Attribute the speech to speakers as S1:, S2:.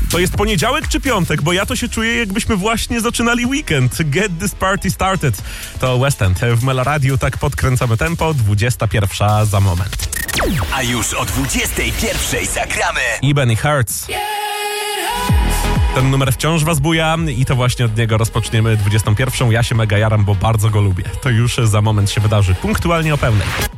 S1: To jest poniedziałek czy piątek? Bo ja to się czuję, jakbyśmy właśnie zaczynali weekend. Get this party started. To West End. W Meloradiu tak podkręcamy tempo. 21 za moment.
S2: A już o 21 zagramy
S1: i Benny Hurts. Ten numer wciąż was buja i to właśnie od niego rozpoczniemy 21. Ja się mega jaram, bo bardzo go lubię. To już za moment się wydarzy. Punktualnie o pełnej.